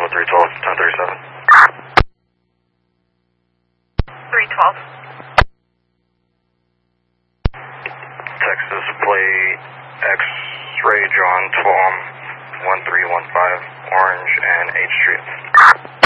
Bravo 312, 1037. 312. Texas plate X-ray John 12 1315, Orange and H Street.